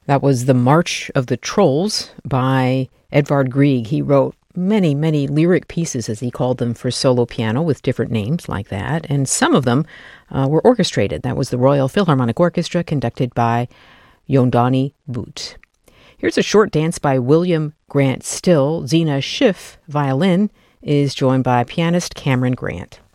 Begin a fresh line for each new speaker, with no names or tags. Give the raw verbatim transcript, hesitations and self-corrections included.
That was The March of the Trolls by Edvard Grieg. He wrote many, many lyric pieces, as he called them, for solo piano with different names like that. And some of them uh, were orchestrated. That was the Royal Philharmonic Orchestra, conducted by Yondani Boot. Here's a short dance by William Grant Still. Zena Schiff, violin, is joined by pianist Cameron Grant.